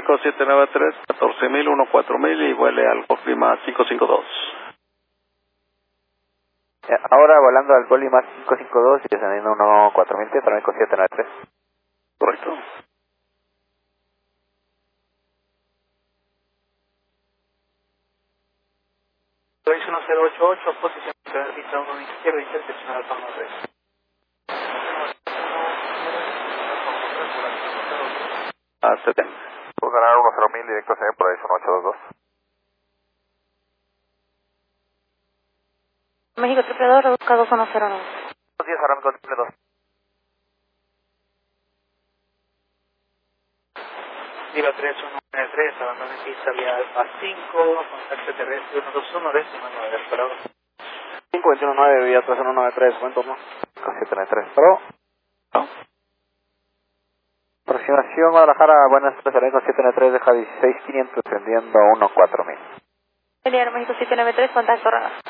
México 793, 14,000, 14000 y vuele al Colima 552. Ahora volando al Colima 552 y descendiendo 14000, Teatro México 793. Correcto. Trace 1088, posición de pista 1 izquierda, intersección al Palma 3. A 70. Puedo ganar 10000 directo a CM por ahí 1822. México 222, reduzca 2109. Buenos días, ahora México 2. Viva 3193, abandono en pista vía Alfa 5, contacto terrestre 121, décima 9, esperado. 521-9, vía 3193, buen turno. 793, pero... Aproximación Guadalajara, buenas tardes, con 793, deja 16500, descendiendo 14000. México 793, contacto Ranas.